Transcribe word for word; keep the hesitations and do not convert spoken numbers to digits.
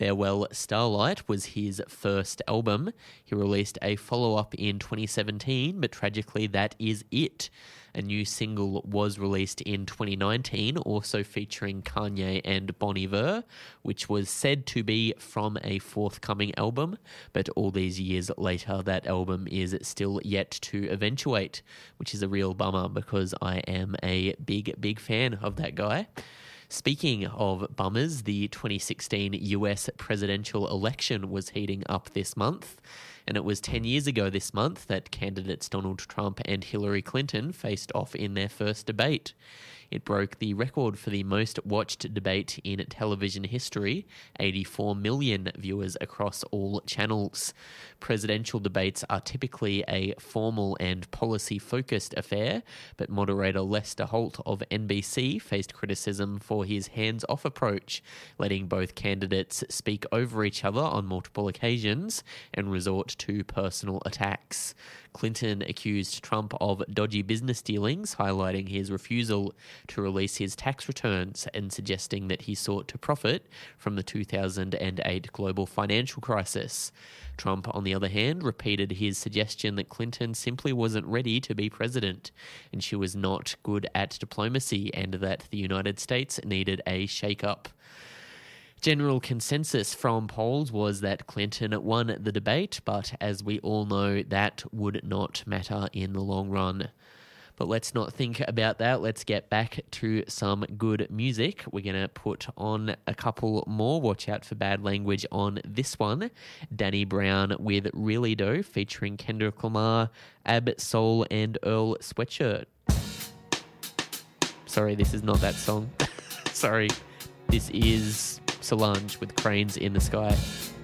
Farewell Starlight was his first album. He released a follow-up in twenty seventeen, but tragically that is it. A new single was released in twenty nineteen, also featuring Kanye and Bon Iver, which was said to be from a forthcoming album, but all these years later, that album is still yet to eventuate, which is a real bummer because I am a big, big fan of that guy. Speaking of bummers, the twenty sixteen U S presidential election was heating up this month, and it was ten years ago this month that candidates Donald Trump and Hillary Clinton faced off in their first debate. It broke the record for the most watched debate in television history, eighty-four million viewers across all channels. Presidential debates are typically a formal and policy-focused affair, but moderator Lester Holt of N B C faced criticism for his hands-off approach, letting both candidates speak over each other on multiple occasions and resort to personal attacks. Clinton accused Trump of dodgy business dealings, highlighting his refusal to release his tax returns and suggesting that he sought to profit from the two thousand eight global financial crisis. Trump, on the other hand, repeated his suggestion that Clinton simply wasn't ready to be president and she was not good at diplomacy and that the United States needed a shake-up. General consensus from polls was that Clinton won the debate, but as we all know, that would not matter in the long run. But let's not think about that. Let's get back to some good music. We're going to put on a couple more. Watch out for bad language on this one. Danny Brown with Really Dough featuring Kendrick Lamar, Ab Soul and Earl Sweatshirt. Sorry, this is not that song. Sorry. This is Solange with Cranes in the Sky.